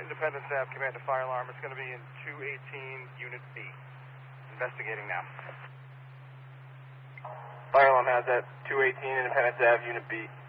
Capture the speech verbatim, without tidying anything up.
Independence Ave, command to fire alarm. It's going to be in two eighteen, Unit B. Investigating now. Fire alarm has that two eighteen Independence Ave, Unit B.